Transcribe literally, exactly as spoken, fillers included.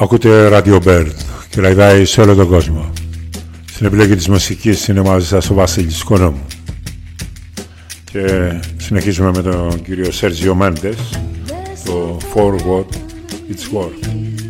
Ακούτε Radio Bird και ραϊδάει σε όλο τον κόσμο. Στην επιλογή της μουσικής είναι μαζί σας ο Βασίλης Κονόμου. Και συνεχίζουμε με τον κύριο Σέρτζιο Μέντες, το For What It's Worth.